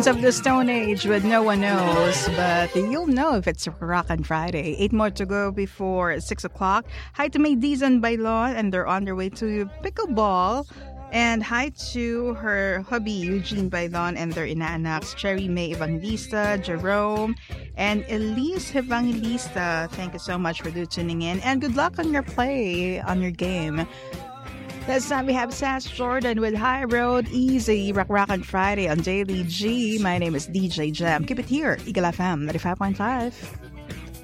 Queens of the Stone Age with No One Knows, but you'll know if it's Rockin' Friday. 8 more to go before 6 o'clock. Hi to May Dizan Bailon, and they're on their way to pickleball. And hi to her hubby, Eugene Bailon, and their inaanaks, Cherry May Evangelista, Jerome, and Elise Evangelista. Thank you so much for tuning in, and good luck on your play, on your game. This time we have Sass Jordan with High Road Easy, Rockin' Friday on Daily G. My name is DJ Jam. Keep it here, Eagle FM 95.5.